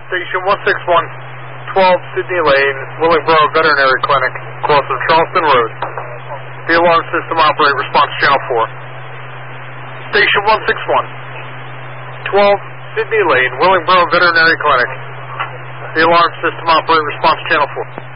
Station 161, 12 Sydney Lane, Willingboro Veterinary Clinic, across from Charleston Road. The alarm system operator, response channel 4. Station 161, 12 Sydney Lane, Willingboro Veterinary Clinic. The alarm system operator, response channel 4.